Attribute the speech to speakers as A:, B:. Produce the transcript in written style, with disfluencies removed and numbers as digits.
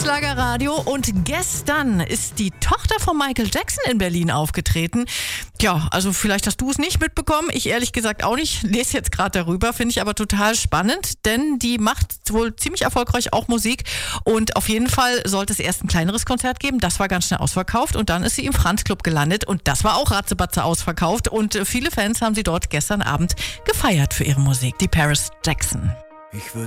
A: Schlagerradio und gestern ist die Tochter von Michael Jackson in Berlin aufgetreten. Ja, also vielleicht hast du es nicht mitbekommen, ich ehrlich gesagt auch nicht, lese jetzt gerade darüber, finde ich aber total spannend, denn die macht wohl ziemlich erfolgreich auch Musik und auf jeden Fall sollte es erst ein kleineres Konzert geben, das war ganz schnell ausverkauft und dann ist sie im Franz Club gelandet und das war auch ratzebatze ausverkauft und viele Fans haben sie dort gestern Abend gefeiert für ihre Musik, die Paris Jackson.